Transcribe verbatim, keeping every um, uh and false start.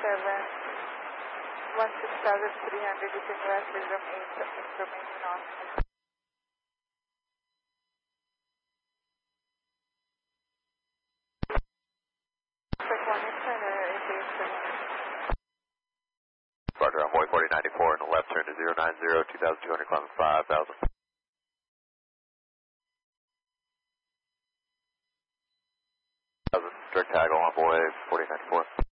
seven, one six thousand three hundred is in U S Wisdom eight, information on. Check one eight seven, eight eight seven. Roger, Envoy forty ninety-four on the left turn to zero nine zero, two thousand two hundred, climbing five thousand. Direct tag on Envoy forty ninety-four.